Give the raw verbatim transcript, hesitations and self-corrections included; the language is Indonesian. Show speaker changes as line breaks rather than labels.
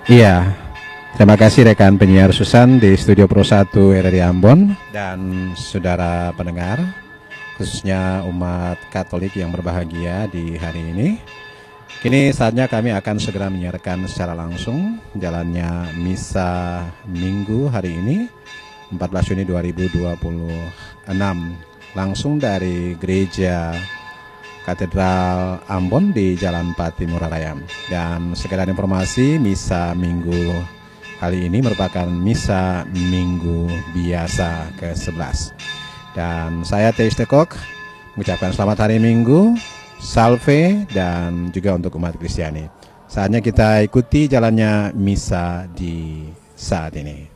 Iya, terima kasih rekan penyiar Susan di Studio Pro satu R R I Ambon dan saudara pendengar, khususnya umat Katolik yang berbahagia di hari ini. Kini saatnya kami akan segera menyiarkan secara langsung jalannya Misa Minggu hari ini, empat belas Juni dua ribu dua puluh enam, langsung dari Gereja Katedral Ambon di Jalan Pati Muraraya. Dan sekedar informasi, Misa Minggu kali ini merupakan Misa Minggu biasa ke sebelas. Dan saya Teis Tekok mengucapkan selamat hari Minggu, salve, dan juga untuk umat Kristiani. Saatnya kita ikuti jalannya Misa di saat ini.